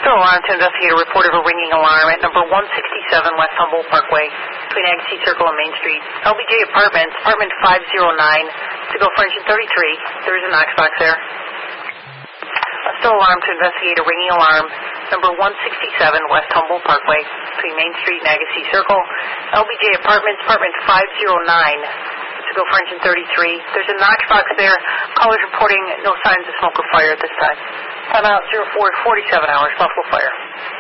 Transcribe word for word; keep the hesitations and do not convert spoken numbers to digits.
Still alarm to investigate a report of a ringing alarm at number one sixty-seven West Humboldt Parkway between Agassiz Circle and Main Street. L B J Apartments, apartment five oh nine, to go for engine thirty-three. There is a Knox box there. Uh, still alarm to investigate a ringing alarm, number one sixty-seven West Humboldt Parkway between Main Street and Agassiz Circle. L B J Apartments, apartment five oh nine, to go for engine thirty-three. There's a Knox box there. Callers reporting no signs of smoke or fire at this time. Time out zero four forty-seven hours, Buffalo Fire.